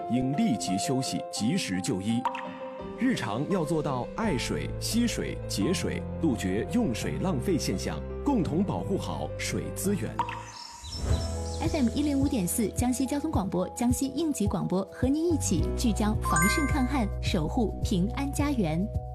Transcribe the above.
应立即休息，及时就医。日常要做到爱水、惜水、节水，杜绝用水浪费现象，共同保护好水资源。 FM105.4江西交通广播、江西应急广播和您一起聚焦防汛抗旱，守护平安家园。